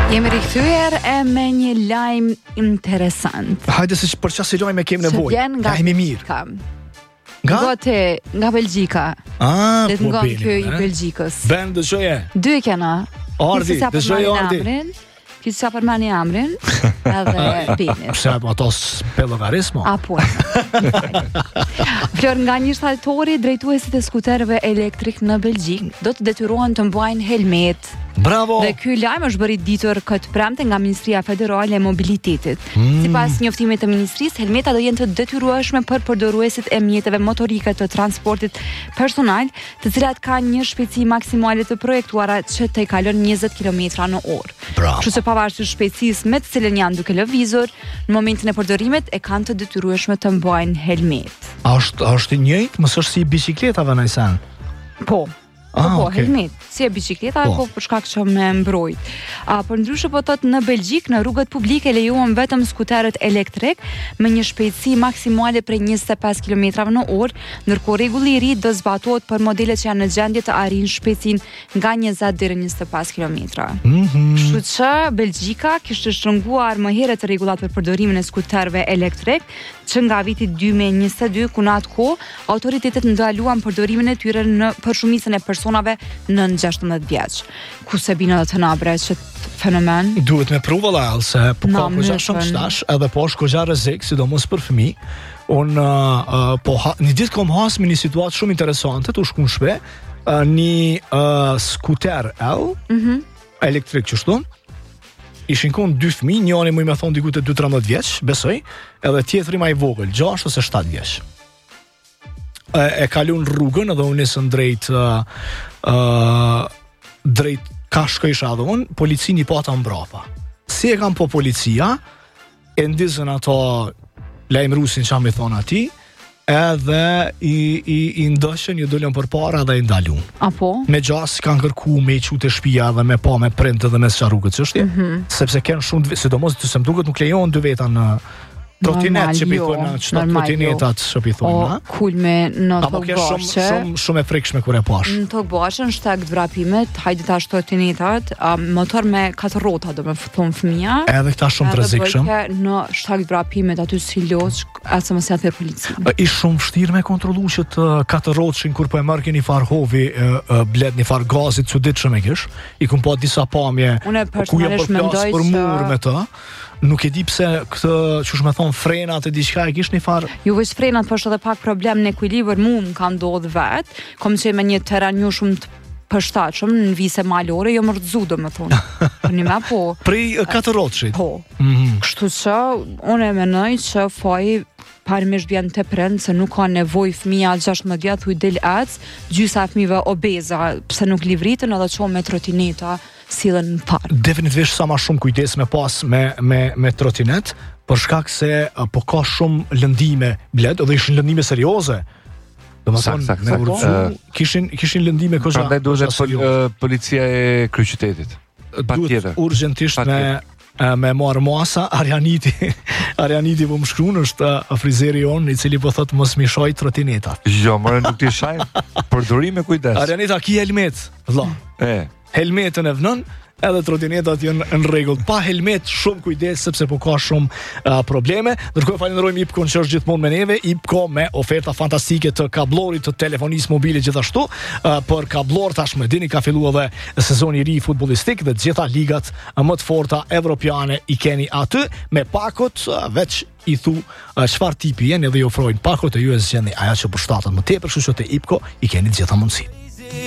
Jemi rikthyer me një lajm interesant. Hajde se për çfarë lajme kemi nevojë. Nga jemi mirë. Nga Belgjika. Le të ngon ky I Belgjikës. Ben dëgjoje. Dy kena. Ardi, dëgjoje Ardi. Ky sa për mani amrin, edhe Benit. Pse ato spellogarismo? Apo. Flor nga një shtatori, drejtuesit e skuterëve elektrik në Belgjik do të detyrohen të mbajnë helmet. Bravo! Dhe ky lajm është bërë ditur këtë premte nga Ministria Federale e Mobilitetit. Sipas njoftimit të ministrisë, helmetat do jenë të detyrueshme për përdoruesit e mjeteve motorike të transportit personal, të cilat kanë një shpejtësi maksimale të projektuara që të kalon 20 km/h. Bravo! Kështu që pavarësisht shpejtësisë me të cilën janë duke lëvizur, në momentin e përdorimit e kanë të detyrueshme të mbajnë helmet. Është I njëjtë, mos është si bicikletave nëjsen? Po. Okay. Helmet, si e bicikleta, po për shkak që me mbrojt. Për ndryshe po thot në Belgjik, në rrugët publike lejohen vetëm skuterët elektrik me një shpejtësi maksimale prej 25 km/h, ndërkohë rregulli I ri do zbatohet për modelet që janë në gjendje të arrijnë shpejtësinë nga 20 deri në 25 km. Kështu që Belgjika kishte shtrënguar më herët rregullat për përdorimin e skuterëve elektrik, që nga viti 2022, ku në atë kohë autoritetet ndaluan përdorimin e tyre për shumicën e personave nën 16 vjeç. Ku se bina dhe të nabre që fenomen? Duhet me pru vëllë, se po ka këgja shumë shtash, edhe po është këgja rrezik, sidomos për fëmijë. Një ditë kom has me një situatë shumë interesante, të shku në shpe, një skuter L, elektrik qështu, ishin konë 2 fëmijë, njëri më I thonë diku të 2-13 vjeç, besoj, edhe tjetri më I vogël, 6 ose 7 vjeç. E kalun rrugën edhe unë nisën drejt Kashkëisha dhe unë, policini po ata mbrapa. Si e kam po policia, e ndizën ato lajmërusin që mi thonë ati, edhe I ndëshën, I dollën për para dhe I ndalun. Apo? Me gjas kanë kërku me I qute shpia dhe me pa me print dhe me së rrugët qështje, sepse kenë shumë, sidomos të se më duket nuk lejon 2 veta në trotinet që pëjtojnë qëta trotinetat që pëjtojnë. O, kulme në Apo ke shumë e frikshme kur e pash. Në tokë bashën, shtek të vrapimet, hajde tash trotinetat, motor me 4 rrota do me thonë fëmija. Edhe këta shumë të rrezikshëm. Edhe bëjke në shtek të vrapimet aty si loq, asë mësja thirë policinë. I shumë vështirë me kontrolu që të 4 rrotshin kur po e mërke një farë hovi, bled një farë gazit që ditë shumë e kish, I kum po disa pamje, ku jo për mur me të. Nuk e di pse këtë, çush më thon, frenat e diçka e kish një farë. Jo veç frenat, po është edhe pak problem në ekuilibër, më ka ndodhur vet, kom që me një terren shumë të përshtatshëm në vise malore, jo mërzu domethënë. Për një më po. Prej 4 rrotshit. Po. Kështu që unë e mendoj që faji parimisht vjen te prend se nuk ka nevojë fëmia 16 vjet thuj del ec, gjysa e fëmijëve obeza, pse nuk livritën edhe çon me trotineta sillen në park. Definitivisht sa më shumë kujdes me pas me trotinet, për shkak se po ka shumë lëndime bled, edhe ishin lëndime serioze. Domethënë kishin lëndime kozha. Prandaj duhet policia e kryeqytetit. Patjetër. Urgjentisht me marë masa, Arjaniti po më shkruan është frizeri on, I cili po thotë mos mi shoj trotinetat. Jo, more nuk ti shaj, përdori me kujdes. Arjanita, ki helmet, vëlla. Helmetën e vënën, edhe trotinetat janë në rregull. Pa helmet shumë kujdes sepse po ka shumë probleme. Ndërkohë falenderojmë IPCO që është gjithmonë me neve, IPCO me oferta fantastike të kablorit të telefonisë mobile gjithashtu. Për kablor tashmë dini ka filluar edhe sezoni I ri futbollistik dhe të gjitha ligat më të forta evropiane I keni aty me pakot veç I thu çfarë tipi jeni dhe I ofrojnë pakot e ju e zgjeni ajo që përshtatet më tepër, kështu që te IPCO I keni të gjitha mundësitë.